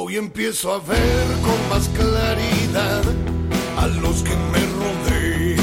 Hoy empiezo a ver con más claridad a los que me rodean.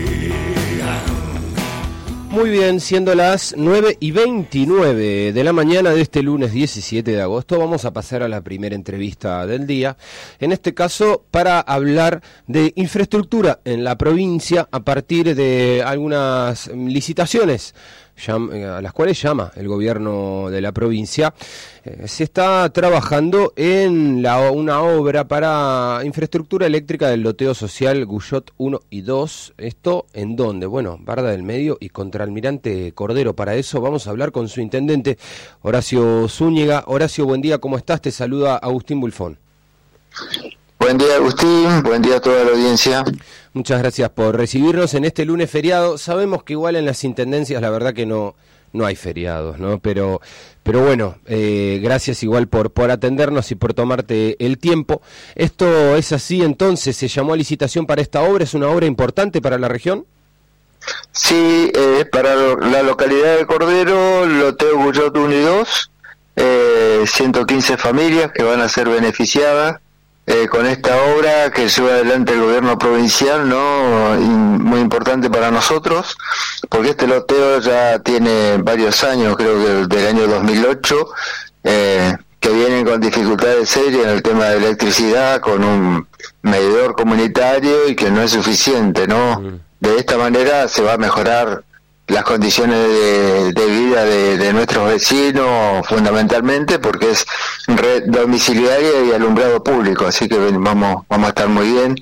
Muy bien, siendo las 9:29 de la mañana de este lunes 17 de agosto, vamos a pasar a la primera entrevista del día. En este caso, para hablar de infraestructura en la provincia a partir de algunas licitaciones a las cuales llama el gobierno de la provincia. Se está trabajando en una obra para infraestructura eléctrica del loteo social Guyot 1 y 2. ¿Esto en dónde? Bueno, Barda del Medio y Contralmirante Cordero. Para eso vamos a hablar con su intendente, Horacio Zúñiga. Horacio, buen día, ¿cómo estás? Te saluda Agustín Bulfón. Buen día, Agustín, buen día a toda la audiencia. Muchas gracias por recibirnos en este lunes feriado. Sabemos que igual en las intendencias la verdad que no hay feriados, ¿no? Pero bueno, gracias igual por atendernos y por tomarte el tiempo. Esto es así, entonces, se llamó a licitación para esta obra, ¿es una obra importante para la región? Sí, para la localidad de Cordero, loteo Guyot 1 y 2, 115 familias que van a ser beneficiadas con esta obra que lleva adelante el gobierno provincial, ¿no? Muy importante para nosotros, porque este loteo ya tiene varios años, creo que del año 2008, que vienen con dificultades serias en el tema de electricidad, con un medidor comunitario y que no es suficiente, ¿no? De esta manera se va a mejorar las condiciones de vida de nuestros vecinos, fundamentalmente porque es red domiciliaria y alumbrado público, así que vamos a estar muy bien,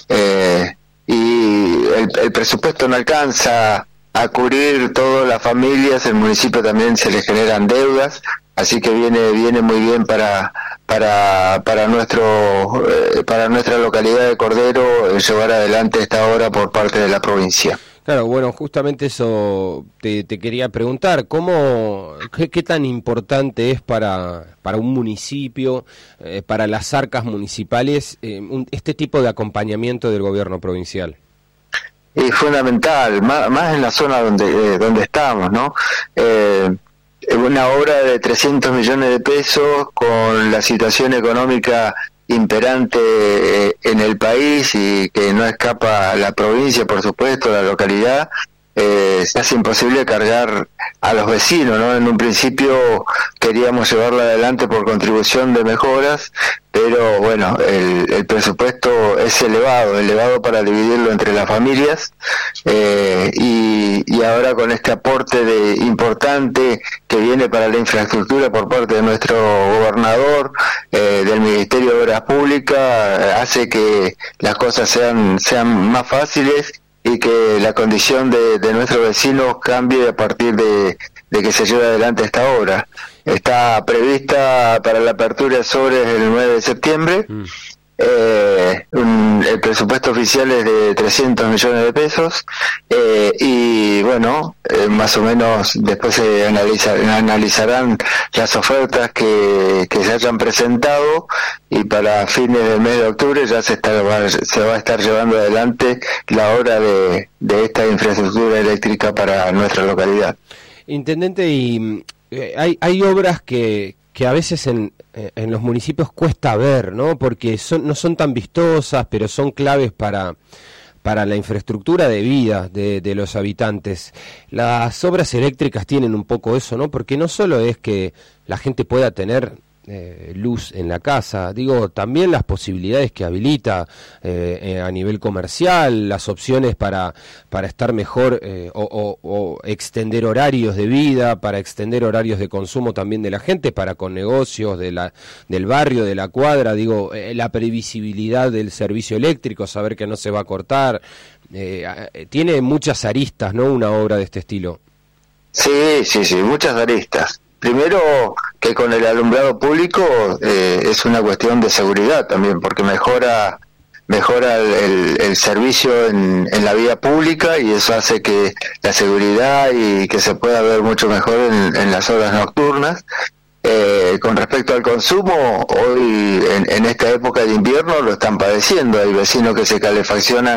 y el presupuesto no alcanza a cubrir todas las familias. El municipio también se le generan deudas, así que viene muy bien para nuestra localidad de Cordero llevar adelante esta obra por parte de la provincia. Claro, bueno, justamente eso te quería preguntar, ¿qué tan importante es para un municipio, para las arcas municipales, este tipo de acompañamiento del gobierno provincial? Es fundamental, más en la zona donde estamos, ¿no? Una obra de 300 millones de pesos con la situación económica imperante en el país y que no escapa a la provincia, por supuesto, la localidad, se hace imposible cargar a los vecinos, ¿no? En un principio queríamos llevarla adelante por contribución de mejoras, pero bueno, el presupuesto es elevado para dividirlo entre las familias, y ahora con este aporte importante que viene para la infraestructura por parte de nuestro gobernador, del Ministerio de Obras Públicas, hace que las cosas sean más fáciles y que la condición de nuestros vecinos cambie a partir de que se lleve adelante esta obra. Está prevista para la apertura de sobres el 9 de septiembre. El presupuesto oficial es de 300 millones de pesos, y bueno, más o menos después se analizarán las ofertas que se hayan presentado, y para fines del mes de octubre ya se va a estar llevando adelante la obra de esta infraestructura eléctrica para nuestra localidad. Intendente, y hay obras que a veces en los municipios cuesta ver, ¿no? Porque no son tan vistosas, pero son claves para la infraestructura de vida de los habitantes. Las obras eléctricas tienen un poco eso, ¿no? Porque no solo es que la gente pueda tener luz en la casa, digo, también las posibilidades que habilita a nivel comercial, las opciones para estar mejor, o extender horarios de vida, para extender horarios de consumo también de la gente, para con negocios del barrio, de la cuadra, digo, la previsibilidad del servicio eléctrico, saber que no se va a cortar, tiene muchas aristas, ¿no?, una obra de este estilo. Sí, muchas aristas. Primero, que con el alumbrado público es una cuestión de seguridad también, porque mejora el servicio en la vía pública, y eso hace que la seguridad y que se pueda ver mucho mejor en las horas nocturnas. Con respecto al consumo, hoy en esta época de invierno lo están padeciendo. Hay vecinos que se calefaccionan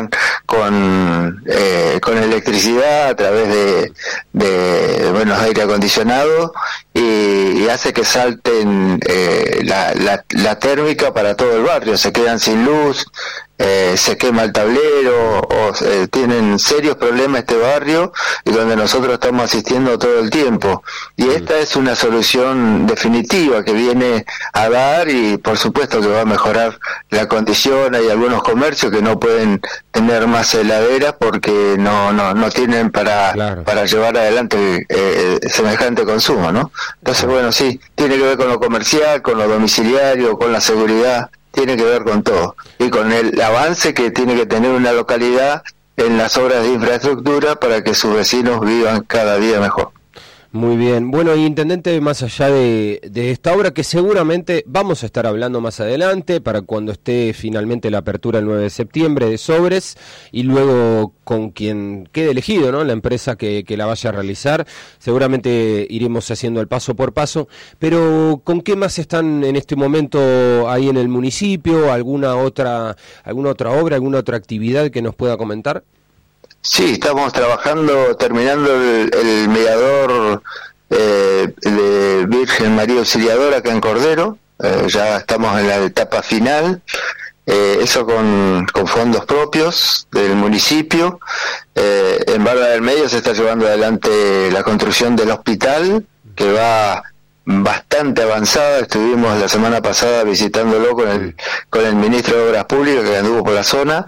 con electricidad a través de buenos aire acondicionado y hace que salten la térmica para todo el barrio. Se quedan sin luz, se quema el tablero, tienen serios problemas este barrio y donde nosotros estamos asistiendo todo el tiempo. Y esta es una solución definitiva que viene a dar y por supuesto que va a mejorar la condición. Hay algunos comercios que no pueden tener más heladeras porque no tienen para llevar adelante semejante consumo, ¿no? Entonces, bueno, sí, tiene que ver con lo comercial, con lo domiciliario, con la seguridad, tiene que ver con todo. Y con el avance que tiene que tener una localidad en las obras de infraestructura para que sus vecinos vivan cada día mejor. Muy bien. Bueno, intendente, más allá de esta obra que seguramente vamos a estar hablando más adelante para cuando esté finalmente la apertura el 9 de septiembre de Sobres y luego con quien quede elegido, ¿no? La empresa que la vaya a realizar, seguramente iremos haciendo el paso por paso, pero ¿con qué más están en este momento ahí en el municipio? ¿Alguna otra obra, alguna otra actividad que nos pueda comentar? Sí, estamos trabajando, terminando el mirador de Virgen María Auxiliadora acá en Cordero, ya estamos en la etapa final, eso con fondos propios del municipio. En Barra del Medio se está llevando adelante la construcción del hospital, que va bastante avanzada. Estuvimos la semana pasada visitándolo con el ministro de Obras Públicas que anduvo por la zona.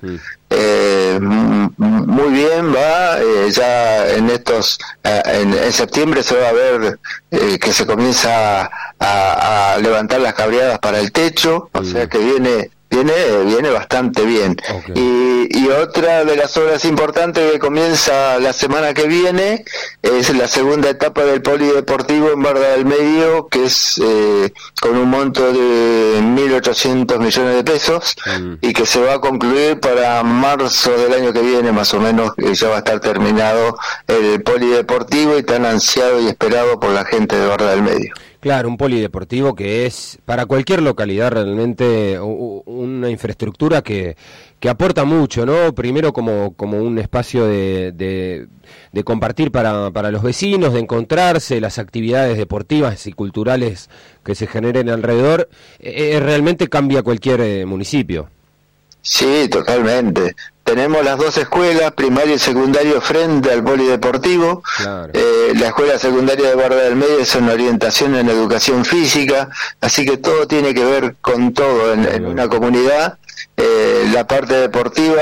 Muy bien, va ya en septiembre se va a ver que se comienza a levantar las cabreadas para el techo, o sea que viene bastante bien. Okay. Y otra de las obras importantes que comienza la semana que viene es la segunda etapa del polideportivo en Barra del Medio, que es con un monto de 1.800 millones de pesos y que se va a concluir para marzo del año que viene, más o menos, ya va a estar terminado el polideportivo y tan ansiado y esperado por la gente de Barra del Medio. Claro, un polideportivo que es para cualquier localidad realmente una infraestructura que aporta mucho, ¿no? Primero como un espacio de compartir para los vecinos, de encontrarse, las actividades deportivas y culturales que se generen alrededor, realmente cambia cualquier municipio. Sí, totalmente. Tenemos las dos escuelas, primario y secundario, frente al polideportivo. Claro. La escuela secundaria de Barra del Medio es una orientación en educación física, así que todo tiene que ver con todo en una comunidad. La parte deportiva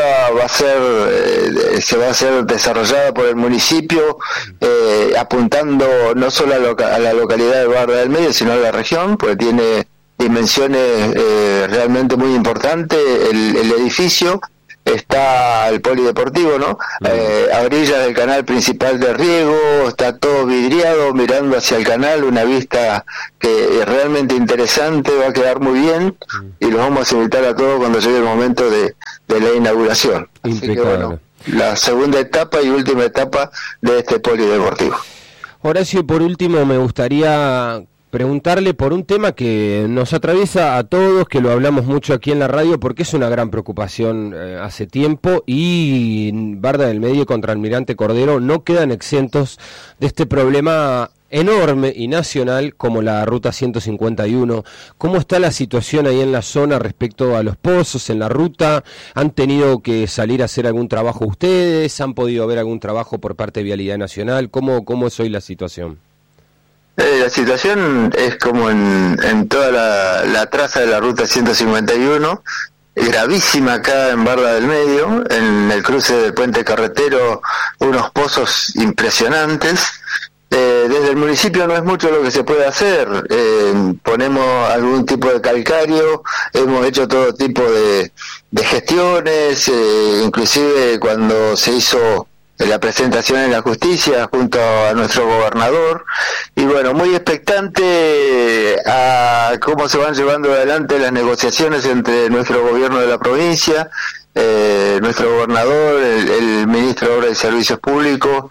se va a ser desarrollada por el municipio, apuntando no solo a la localidad de Barra del Medio, sino a la región, porque tiene dimensiones realmente muy importantes el edificio. Está el polideportivo, ¿no? A orillas del canal principal de riego, está todo vidriado, mirando hacia el canal, una vista que es realmente interesante, va a quedar muy bien y los vamos a invitar a todos cuando llegue el momento de la inauguración. Así que bueno, la segunda etapa y última etapa de este polideportivo. Horacio, por último me gustaría preguntarle por un tema que nos atraviesa a todos, que lo hablamos mucho aquí en la radio porque es una gran preocupación hace tiempo, y Barra del Medio contra Almirante Cordero no quedan exentos de este problema enorme y nacional como la Ruta 151. ¿Cómo está la situación ahí en la zona respecto a los pozos en la ruta? ¿Han tenido que salir a hacer algún trabajo ustedes? ¿Han podido ver algún trabajo por parte de Vialidad Nacional? ¿Cómo es hoy la situación? La situación es como en toda la traza de la Ruta 151, gravísima acá en Barra del Medio, en el cruce del puente carretero, unos pozos impresionantes. Desde el municipio no es mucho lo que se puede hacer, ponemos algún tipo de calcario, hemos hecho todo tipo de gestiones, inclusive cuando se hizo la presentación en la justicia junto a nuestro gobernador, y bueno, muy expectante a cómo se van llevando adelante las negociaciones entre nuestro gobierno de la provincia nuestro gobernador, el ministro de Obras y Servicios Públicos,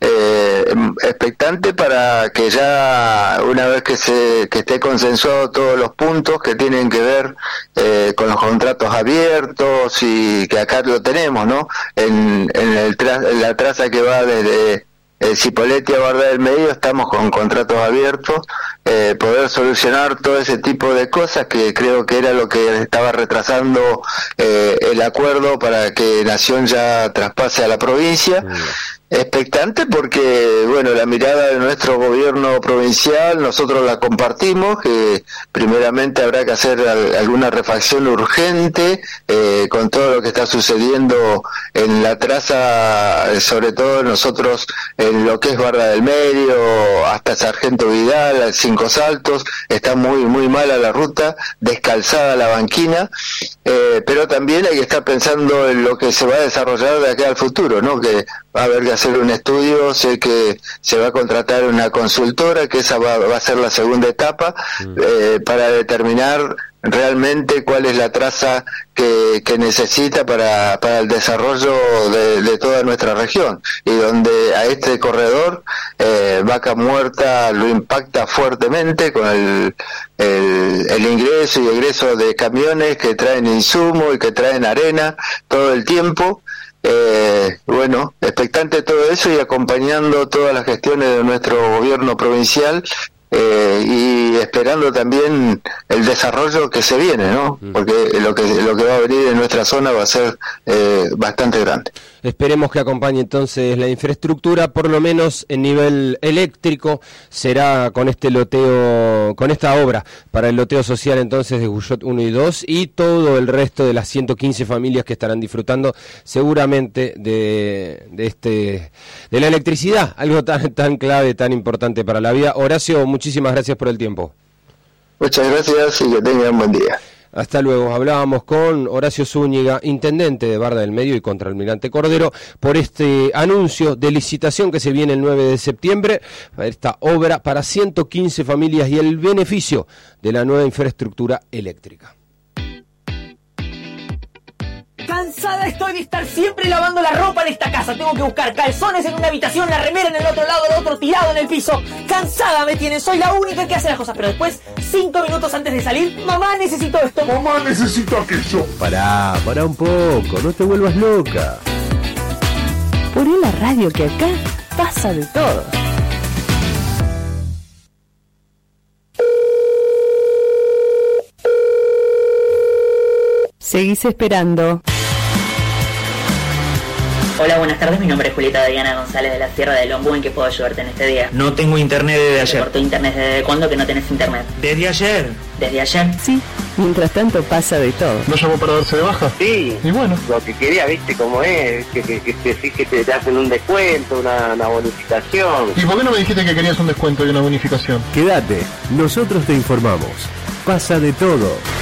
expectante para que ya una vez que esté consensuado todos los puntos que tienen que ver con los contratos abiertos, y que acá lo tenemos, ¿no? En la traza que va desde Cipolletti a Barda del Medio estamos con contratos abiertos, poder solucionar todo ese tipo de cosas que creo que era lo que estaba retrasando el acuerdo para que Nación ya traspase a la provincia. Expectante porque, bueno, la mirada de nuestro gobierno provincial nosotros la compartimos, que primeramente habrá que hacer alguna refacción urgente con todo lo que está sucediendo en la traza, sobre todo nosotros en lo que es Barda del Medio hasta Sargento Vidal, Cinco Saltos, está muy mala la ruta, descalzada la banquina, pero también hay que estar pensando en lo que se va a desarrollar de acá al futuro, ¿no? Que va a haber que hacer un estudio, sé que se va a contratar una consultora, que esa va a ser la segunda etapa, para determinar realmente cuál es la traza que necesita para el desarrollo de toda nuestra región, y donde a este corredor Vaca Muerta lo impacta fuertemente con el ingreso y egreso de camiones que traen insumo y que traen arena todo el tiempo. Bueno, expectante de todo eso y acompañando todas las gestiones de nuestro gobierno provincial, y esperando también el desarrollo que se viene, ¿no? Porque lo que va a venir en nuestra zona va a ser bastante grande. Esperemos que acompañe entonces la infraestructura, por lo menos en nivel eléctrico, será con este loteo, con esta obra para el loteo social entonces de Guyot 1 y 2 y todo el resto de las 115 familias que estarán disfrutando seguramente de la electricidad, algo tan clave, tan importante para la vida. Horacio, muchísimas gracias por el tiempo. Muchas gracias y que tengan buen día. Hasta luego. Hablábamos con Horacio Zúñiga, intendente de Barda del Medio y contraalmirante Cordero, por este anuncio de licitación que se viene el 9 de septiembre, esta obra para 115 familias y el beneficio de la nueva infraestructura eléctrica. Cansada estoy de estar siempre lavando la ropa en esta casa. Tengo que buscar calzones en una habitación, la remera en el otro lado, el otro tirado en el piso. Cansada me tienen, soy la única que hace las cosas. Pero después, 5 minutos antes de salir, mamá, necesito esto. Mamá, necesito aquello. Pará un poco, no te vuelvas loca. Poné la radio que acá pasa de todo. Seguís esperando. Hola, buenas tardes, mi nombre es Julieta Diana González de la Sierra del Ombú. ¿En qué puedo ayudarte en este día? No tengo internet desde ayer. ¿Por tu internet desde cuándo que no tenés internet? ¿Desde ayer? ¿Desde ayer? Sí, mientras tanto pasa de todo. ¿No llamó para darse de baja? Sí. Y bueno. Lo que quería, viste cómo es, que te hacen un descuento, una bonificación. ¿Y por qué no me dijiste que querías un descuento y una bonificación? Quédate, nosotros te informamos. Pasa de todo.